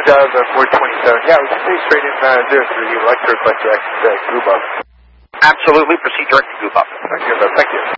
the 427. Yeah, we can stay straight in 03. Electric direct to Goop Up. Absolutely. Proceed direct to Goop Up. Thank you.